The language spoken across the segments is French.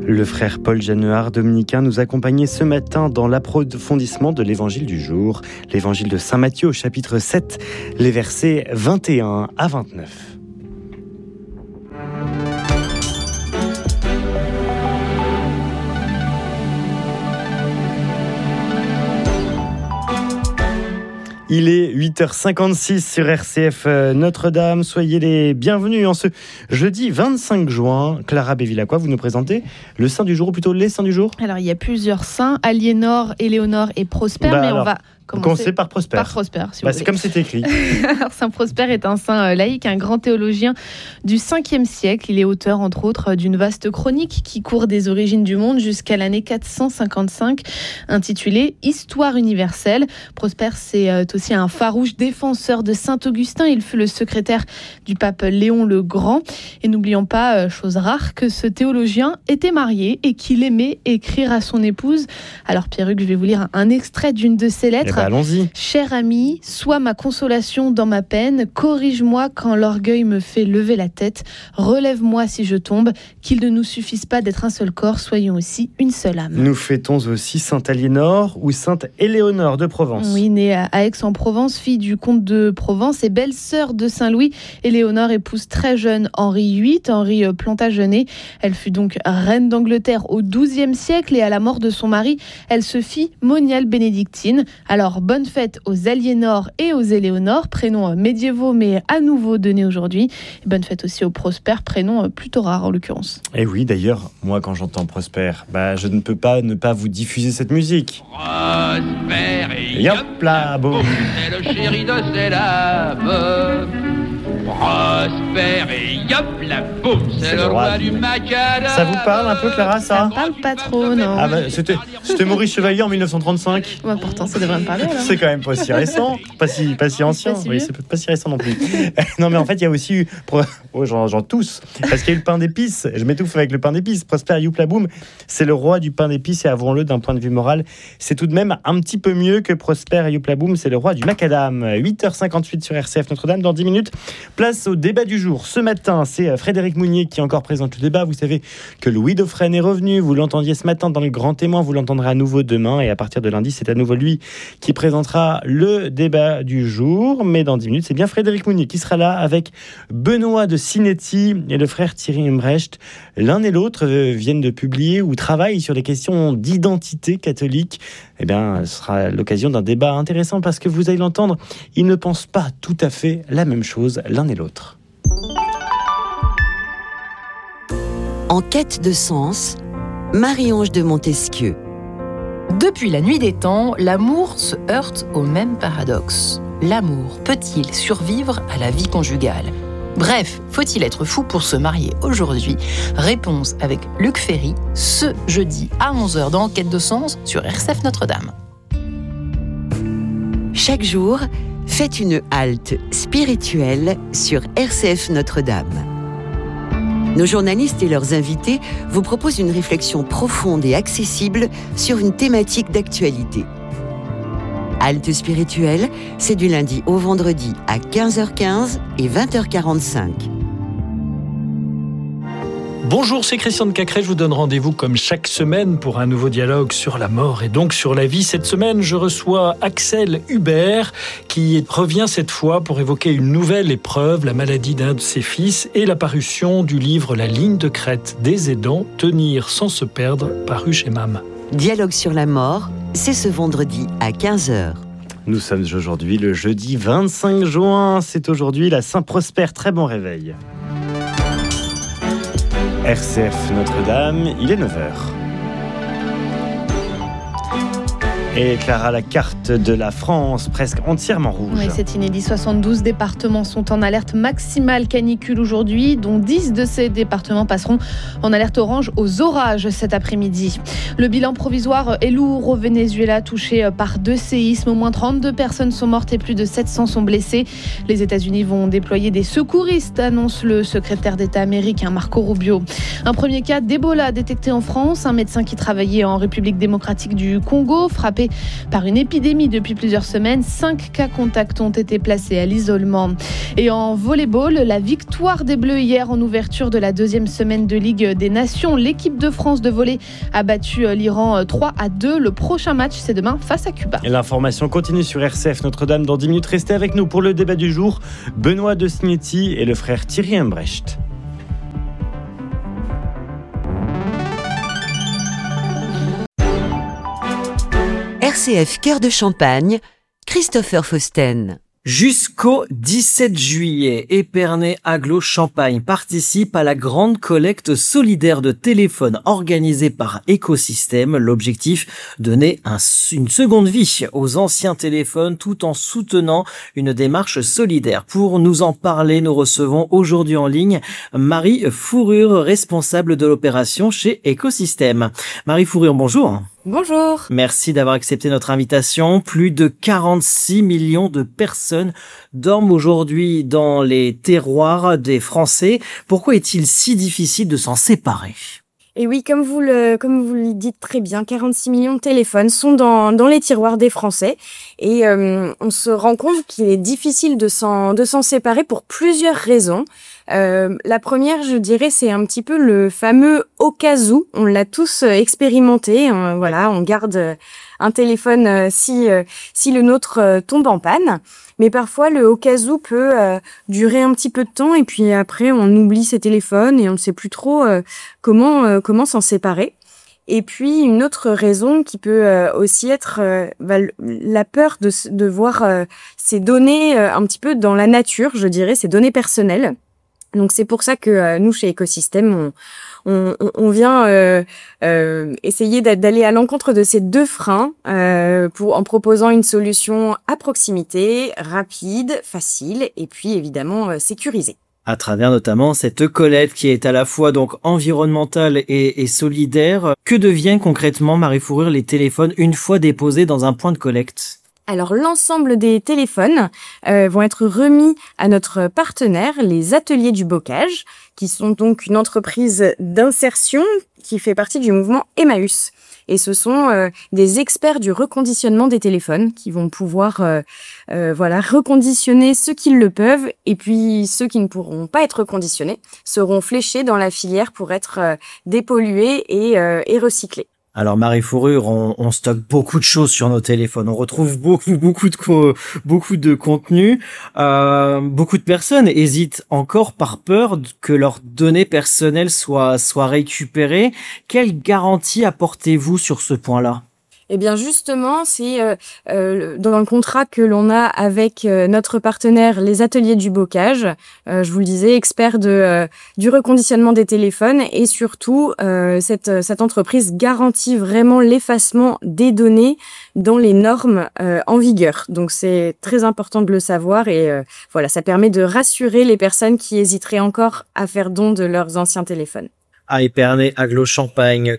Le frère Paul Jeannehart, dominicain, nous accompagnait ce matin dans l'approfondissement de l'évangile du jour, l'évangile de Saint Matthieu au chapitre 7, les versets 21 à 29. Il est 8h56 sur RCF Notre-Dame. Soyez les bienvenus en ce jeudi 25 juin. Clara Bévilacqua, vous nous présentez le saint du jour, ou plutôt les saints du jour ? Alors, il y a plusieurs saints, Aliénor, Éléonore et Prosper, mais on va commencer par Prosper. Par Prosper, si vous voulez. C'est comme c'est écrit. Alors, Saint Prosper est un saint laïque, un grand théologien du 5e siècle. Il est auteur, entre autres, d'une vaste chronique qui court des origines du monde jusqu'à l'année 455, intitulée « Histoire universelle ». Prosper, c'est aussi un farouche défenseur de Saint-Augustin. Il fut le secrétaire du pape Léon le Grand. Et n'oublions pas, chose rare, que ce théologien était marié et qu'il aimait écrire à son épouse. Alors, Pierruc, je vais vous lire un extrait d'une de ses lettres. Allons-y. Cher ami, sois ma consolation dans ma peine, corrige-moi quand l'orgueil me fait lever la tête, relève-moi si je tombe, qu'il ne nous suffise pas d'être un seul corps, soyons aussi une seule âme. Nous fêtons aussi Sainte Aliénor ou Sainte Éléonore de Provence. Oui, née à Aix-en-Provence, fille du comte de Provence et belle-sœur de Saint-Louis, Éléonore épouse très jeune Henri VIII, Henri Plantagenet. Elle fut donc reine d'Angleterre au XIIe siècle et à la mort de son mari, elle se fit moniale bénédictine. Alors, bonne fête aux Aliénor et aux Éléonore, prénoms médiévaux mais à nouveau donnés aujourd'hui. Et bonne fête aussi aux Prosper, prénom plutôt rare en l'occurrence. Et oui, d'ailleurs, moi quand j'entends Prosper, je ne peux pas ne pas vous diffuser cette musique. Prosper et yop là, boum. C'est le chéri de ses dames. Prosper et yop la boum, c'est le roi du macadam. Ça vous parle un peu, Clara, ça ? Ça me parle pas trop, non. C'était Maurice Chevalier en 1935. Ouais, pourtant, ça devrait me parler. Alors. C'est quand même pas si récent, pas si ancien. Oui, c'est pas si récent non plus. Non, mais en fait, il y a aussi eu, j'en tousse, parce qu'il y a eu le pain d'épices. Je m'étouffe avec le pain d'épices. Prosper et Youpla Boum, c'est le roi du pain d'épices et avouons-le, d'un point de vue moral, c'est tout de même un petit peu mieux que Prosper et Youpla Boum, c'est le roi du macadam. 8h58 sur RCF Notre-Dame. Dans 10 minutes, place au débat du jour. Ce matin, c'est Frédéric Mounier qui encore présente le débat. Vous savez que Louis Dauphren est revenu. Vous l'entendiez ce matin dans le Grand Témoin. Vous l'entendrez à nouveau demain. Et à partir de lundi, c'est à nouveau lui qui présentera le débat du jour. Mais dans 10 minutes, c'est bien Frédéric Mounier qui sera là avec Benoît de Sinetti et le frère Thierry Imbrecht. L'un et l'autre viennent de publier ou travaillent sur les questions d'identité catholique. Eh bien, ce sera l'occasion d'un débat intéressant parce que vous allez l'entendre, ils ne pensent pas tout à fait la même chose l'un et l'autre. En quête de sens, Marie-Ange de Montesquieu. Depuis la nuit des temps, l'amour se heurte au même paradoxe. L'amour peut-il survivre à la vie conjugale ? Bref, faut-il être fou pour se marier aujourd'hui ? Réponse avec Luc Ferry, ce jeudi à 11h dans Quête de sens sur RCF Notre-Dame. Chaque jour, faites une halte spirituelle sur RCF Notre-Dame. Nos journalistes et leurs invités vous proposent une réflexion profonde et accessible sur une thématique d'actualité. Halte spirituelle, c'est du lundi au vendredi à 15h15 et 20h45. Bonjour, c'est Christian de Cacré, je vous donne rendez-vous comme chaque semaine pour un nouveau dialogue sur la mort et donc sur la vie. Cette semaine, je reçois Axel Hubert qui revient cette fois pour évoquer une nouvelle épreuve, la maladie d'un de ses fils et la parution du livre La ligne de crête des aidants, tenir sans se perdre, paru chez MAM. Dialogue sur la mort, c'est ce vendredi à 15h. Nous sommes aujourd'hui le jeudi 25 juin, c'est aujourd'hui la Saint-Prosper, très bon réveil. RCF Notre-Dame, il est 9h. Et Clara, la carte de la France, presque entièrement rouge. Oui, c'est inédit. 72 départements sont en alerte maximale canicule aujourd'hui, dont 10 de ces départements passeront en alerte orange aux orages cet après-midi. Le bilan provisoire est lourd au Venezuela, touché par 2 séismes. Au moins 32 personnes sont mortes et plus de 700 sont blessées. Les États-Unis vont déployer des secouristes, annonce le secrétaire d'État américain Marco Rubio. Un premier cas d'Ebola détecté en France. Un médecin qui travaillait en République démocratique du Congo, frappé frappé par une épidémie depuis plusieurs semaines. 5 cas contacts ont été placés à l'isolement. Et en volley-ball, la victoire des Bleus hier en ouverture de la deuxième semaine de Ligue des Nations. L'équipe de France de volley a battu l'Iran 3-2. Le prochain match, c'est demain face à Cuba. Et l'information continue sur RCF Notre-Dame dans 10 minutes. Restez avec nous pour le débat du jour. Benoît de Signetti et le frère Thierry Embrecht. RCF Cœur de Champagne, Christopher Fausten. Jusqu'au 17 juillet, Épernay Agglo Champagne participe à la grande collecte solidaire de téléphones organisée par Écosystème. L'objectif, donner une seconde vie aux anciens téléphones tout en soutenant une démarche solidaire. Pour nous en parler, nous recevons aujourd'hui en ligne Marie Fourrure, responsable de l'opération chez Écosystème. Marie Fourrure, bonjour. Bonjour. Merci d'avoir accepté notre invitation. Plus de 46 millions de personnes dorment aujourd'hui dans les terroirs des Français. Pourquoi est-il si difficile de s'en séparer ? Et oui, comme vous le dites très bien, 46 millions de téléphones sont dans les tiroirs des Français. Et on se rend compte qu'il est difficile de s'en séparer pour plusieurs raisons. La première, je dirais, c'est un petit peu le fameux au cas où. On l'a tous expérimenté. On garde un téléphone si le nôtre tombe en panne. Mais parfois, le au cas où peut durer un petit peu de temps et puis après, on oublie ses téléphones et on ne sait plus trop comment s'en séparer. Et puis, une autre raison qui peut aussi être la peur de voir ces données un petit peu dans la nature, je dirais, ces données personnelles. Donc, c'est pour ça que nous, chez Écosystème, on vient essayer d'aller à l'encontre de ces deux freins en proposant une solution à proximité, rapide, facile et puis évidemment sécurisée. À travers notamment cette collecte qui est à la fois donc environnementale et solidaire. Que deviennent concrètement, Marie Fourrure, les téléphones une fois déposés dans un point de collecte ? Alors, l'ensemble des téléphones vont être remis à notre partenaire, les Ateliers du Bocage, qui sont donc une entreprise d'insertion qui fait partie du mouvement Emmaüs. Et ce sont des experts du reconditionnement des téléphones qui vont pouvoir reconditionner ceux qui le peuvent, et puis ceux qui ne pourront pas être reconditionnés seront fléchés dans la filière pour être dépollués et recyclés. Alors Marie Fourrure, on stocke beaucoup de choses sur nos téléphones. On retrouve beaucoup de contenu. Beaucoup de personnes hésitent encore par peur que leurs données personnelles soient récupérées. Quelle garantie apportez-vous sur ce point-là ? Eh bien justement, c'est dans le contrat que l'on a avec notre partenaire, les Ateliers du Bocage, je vous le disais, experts du reconditionnement des téléphones, et surtout cette entreprise garantit vraiment l'effacement des données dans les normes en vigueur. Donc c'est très important de le savoir et ça permet de rassurer les personnes qui hésiteraient encore à faire don de leurs anciens téléphones. À Épernay Agglo Champagne,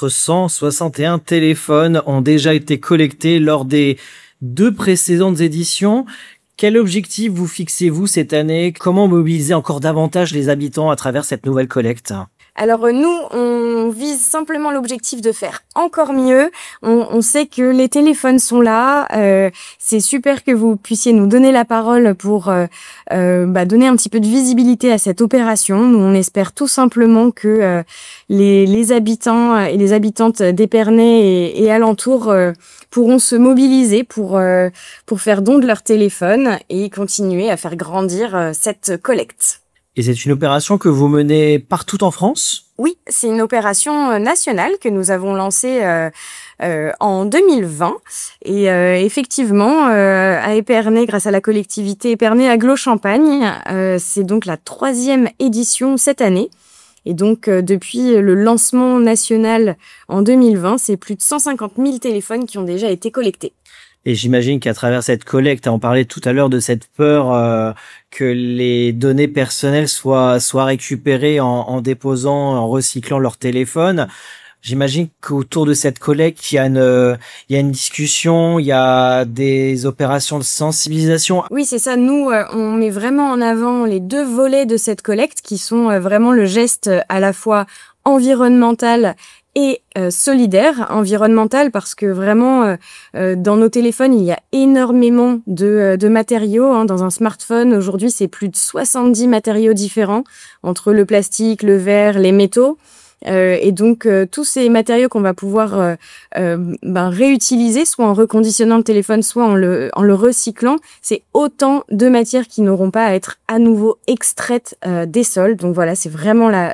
461 téléphones ont déjà été collectés lors des 2 précédentes éditions. Quel objectif vous fixez-vous cette année ? Comment mobiliser encore davantage les habitants à travers cette nouvelle collecte ? Alors nous, on vise simplement l'objectif de faire encore mieux. On sait que les téléphones sont là. C'est super que vous puissiez nous donner la parole pour donner un petit peu de visibilité à cette opération. Nous, on espère tout simplement que les habitants et les habitantes d'Épernay et alentours pourront se mobiliser pour faire don de leur téléphone et continuer à faire grandir cette collecte. Et c'est une opération que vous menez partout en France ? Oui, c'est une opération nationale que nous avons lancée en 2020. Et effectivement, à Épernay, grâce à la collectivité Épernay Agglo Champagne, c'est donc la 3e édition cette année. Et donc, depuis le lancement national en 2020, c'est plus de 150 000 téléphones qui ont déjà été collectés. Et j'imagine qu'à travers cette collecte, on parlait tout à l'heure de cette peur que les données personnelles soient récupérées en déposant, en recyclant leur téléphone. J'imagine qu'autour de cette collecte, il y a une discussion, il y a des opérations de sensibilisation. Oui, c'est ça. Nous, on met vraiment en avant les 2 volets de cette collecte qui sont vraiment le geste à la fois environnemental et solidaire, environnemental, parce que vraiment, dans nos téléphones, il y a énormément de matériaux. Hein. Dans un smartphone, aujourd'hui, c'est plus de 70 matériaux différents, entre le plastique, le verre, les métaux. Et donc, tous ces matériaux qu'on va pouvoir réutiliser, soit en reconditionnant le téléphone, soit en le recyclant, c'est autant de matières qui n'auront pas à être à nouveau extraites des sols. Donc voilà, c'est vraiment la